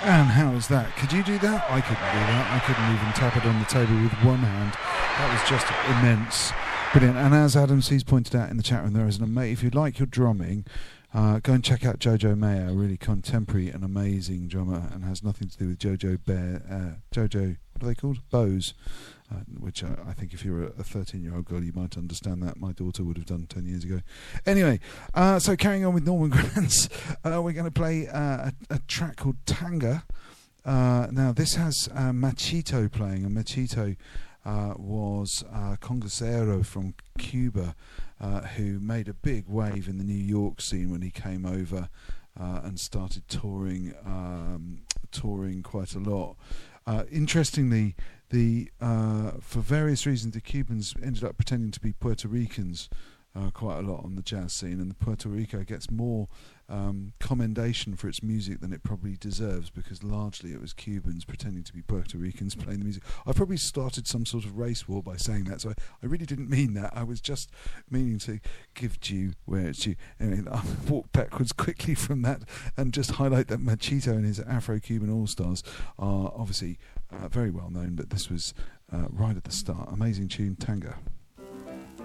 And how is that? Could you do that? I couldn't do that. I couldn't even tap it on the table with one hand. That was just immense. Brilliant. And as Adam C's pointed out in the chat room, there is an amazing, if you like your drumming, go and check out Jojo Mayer, a really contemporary and amazing drummer, and has nothing to do with Jojo, what are they called? Bose. Which I think if you're a 13-year-old girl, you might understand that. My daughter would have done 10 years ago. Anyway, so carrying on with Norman Granz, we're going to play a track called Tanga. Now, this has Machito playing, and Machito was a conguero from Cuba who made a big wave in the New York scene when he came over and started touring quite a lot. Interestingly, for various reasons, the Cubans ended up pretending to be Puerto Ricans quite a lot on the jazz scene, and the Puerto Rico gets more commendation for its music than it probably deserves, because largely it was Cubans pretending to be Puerto Ricans playing the music. I probably started some sort of race war by saying that, so I really didn't mean that. I was just meaning to give due where it's due. Anyway, I'll walk backwards quickly from that and just highlight that Machito and his Afro-Cuban All-Stars are obviously very well known, but this was right at the start. Amazing tune, Tanga.